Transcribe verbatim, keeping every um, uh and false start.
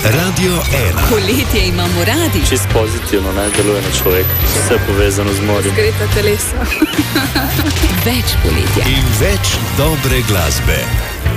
Radio ena. Poletje imamo radi. Čist pozitivno, ne, deluje na človek. Vse povezano z morjem. Zgreta telesa. Več poletja. In več dobre glasbe.